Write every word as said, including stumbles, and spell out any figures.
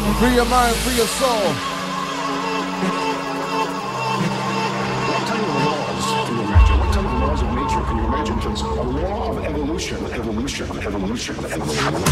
Free your mind, free your soul. What kind of laws can you imagine? What kind of laws of nature can you imagine? Just a law of evolution, evolution, evolution, evolution.